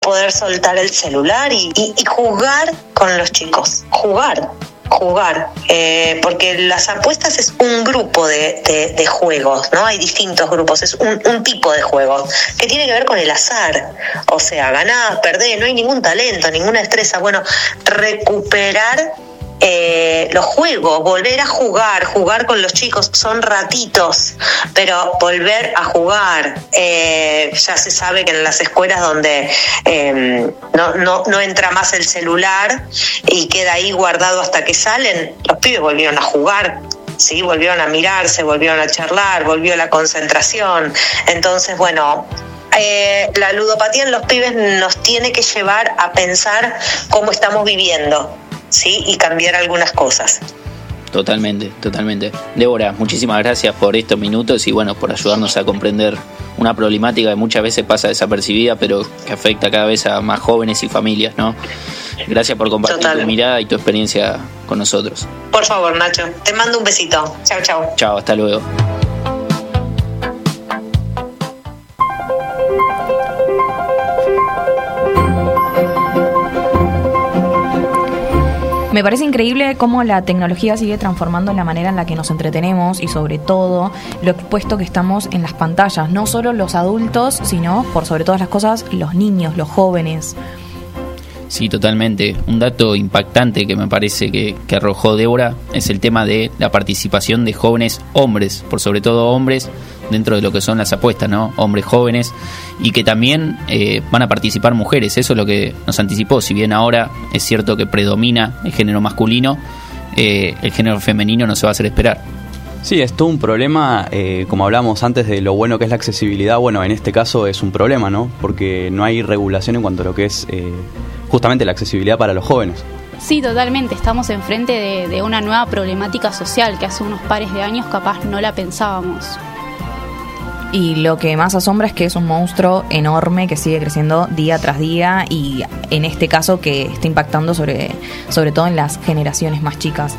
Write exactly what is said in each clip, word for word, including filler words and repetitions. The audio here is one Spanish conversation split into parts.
poder soltar el celular y, y, y jugar con los chicos, jugar. Jugar, eh, porque las apuestas es un grupo de, de, de juegos, ¿no? Hay distintos grupos, es un, un tipo de juegos que tiene que ver con el azar, o sea, ganás, perdés, no hay ningún talento, ninguna destreza. Bueno, recuperar eh, los juegos, volver a jugar, jugar con los chicos, son ratitos, pero volver a jugar. Eh, ya se sabe que en las escuelas donde eh, no, no, no entra más el celular y queda ahí guardado hasta que salen, los pibes volvieron a jugar. Sí, volvieron a mirarse, volvieron a charlar, volvió la concentración. Entonces, bueno, eh, la ludopatía en los pibes nos tiene que llevar a pensar cómo estamos viviendo, ¿sí? Y cambiar algunas cosas. Totalmente, totalmente. Débora, muchísimas gracias por estos minutos y bueno, por ayudarnos a comprender una problemática que muchas veces pasa desapercibida, pero que afecta cada vez a más jóvenes y familias, ¿no? Gracias por compartir Total. tu mirada y tu experiencia con nosotros. Por favor, Nacho, te mando un besito. Chau, chau. Chao, hasta luego. Me parece increíble cómo la tecnología sigue transformando la manera en la que nos entretenemos y sobre todo lo expuesto que estamos en las pantallas, no solo los adultos, sino por sobre todas las cosas los niños, los jóvenes. Sí, totalmente. Un dato impactante que me parece que, que arrojó Débora es el tema de la participación de jóvenes hombres, por sobre todo hombres, dentro de lo que son las apuestas, ¿no? Hombres jóvenes, y que también eh, van a participar mujeres. Eso es lo que nos anticipó. Si bien ahora es cierto que predomina el género masculino, eh, el género femenino no se va a hacer esperar. Sí, es todo un problema, eh, como hablamos antes de lo bueno que es la accesibilidad. Bueno, en este caso es un problema, ¿no? Porque no hay regulación en cuanto a lo que es eh, justamente la accesibilidad para los jóvenes. Sí, totalmente. Estamos enfrente de, de una nueva problemática social que hace unos pares de años capaz no la pensábamos. Y lo que más asombra es que es un monstruo enorme que sigue creciendo día tras día y en este caso que está impactando sobre, sobre todo en las generaciones más chicas.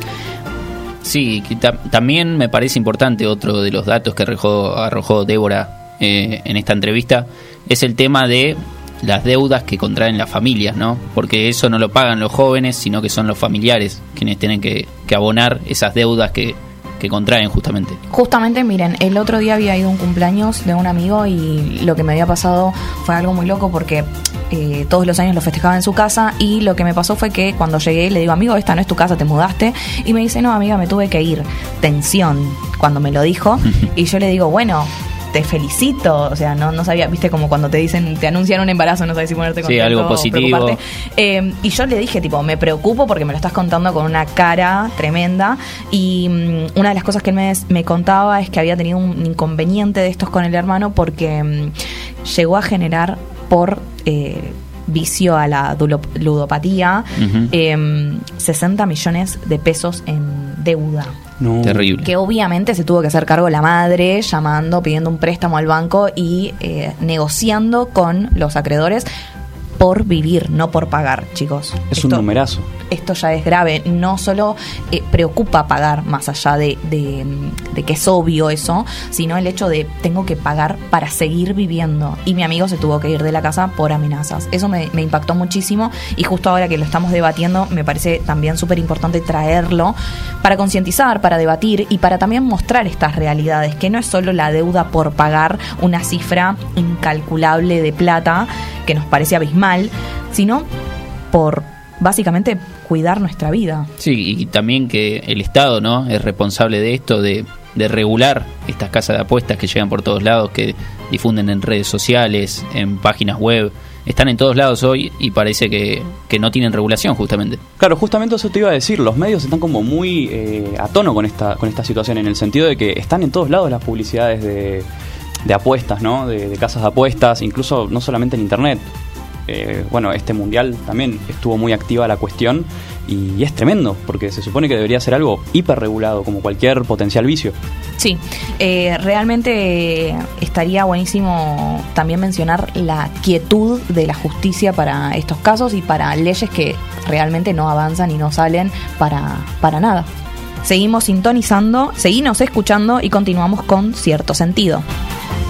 Sí, ta- también me parece importante otro de los datos que arrojó, arrojó Débora eh, en esta entrevista, es el tema de las deudas que contraen las familias, ¿no? Porque eso no lo pagan los jóvenes, sino que son los familiares quienes tienen que, que abonar esas deudas que, que contraen justamente. Justamente, miren, el otro día había ido a un cumpleaños de un amigo y lo que me había pasado fue algo muy loco porque eh, todos los años lo festejaba en su casa y lo que me pasó fue que cuando llegué le digo, amigo, esta no es tu casa, te mudaste, y me dice, no, amiga, me tuve que ir. Tensión cuando me lo dijo y yo le digo, bueno, te felicito, o sea, no, no sabía, viste, como cuando te dicen, te anuncian un embarazo, no sabes si ponerte contento, sí, algo positivo. O preocuparte. Eh, y yo le dije, tipo, me preocupo porque me lo estás contando con una cara tremenda. Y um, una de las cosas que él me, me contaba es que había tenido un inconveniente de estos con el hermano porque um, llegó a generar por eh, vicio a la dulo, ludopatía uh-huh. eh, sesenta millones de pesos en deuda. No. Terrible. Que obviamente se tuvo que hacer cargo la madre, llamando, pidiendo un préstamo al banco y eh, negociando con los acreedores por vivir, no por pagar, chicos. Es esto, un numerazo. Esto ya es grave. No solo eh, preocupa pagar, más allá de, de, de que es obvio eso, sino el hecho de tengo que pagar para seguir viviendo. Y mi amigo se tuvo que ir de la casa por amenazas. Eso me, me impactó muchísimo y justo ahora que lo estamos debatiendo me parece también súper importante traerlo para concientizar, para debatir y para también mostrar estas realidades, que no es solo la deuda por pagar una cifra incalculable de plata que nos parece abismal, sino por básicamente cuidar nuestra vida. Sí, y también que el Estado, ¿no?, es responsable de esto, de, de regular estas casas de apuestas que llegan por todos lados, que difunden en redes sociales, en páginas web. Están en todos lados hoy y parece que, que no tienen regulación justamente. Claro, justamente eso te iba a decir. Los medios están como muy eh, a tono con esta, con esta situación, en el sentido de que están en todos lados las publicidades de, de apuestas, ¿no? De, de casas de apuestas, incluso no solamente en internet. Eh, bueno, este mundial también estuvo muy activa la cuestión y, y es tremendo, porque se supone que debería ser algo hiperregulado, como cualquier potencial vicio. Sí, eh, realmente estaría buenísimo también mencionar la quietud de la justicia para estos casos y para leyes que realmente no avanzan y no salen para, para nada. Seguimos sintonizando, seguimos escuchando y continuamos con Cierto Sentido.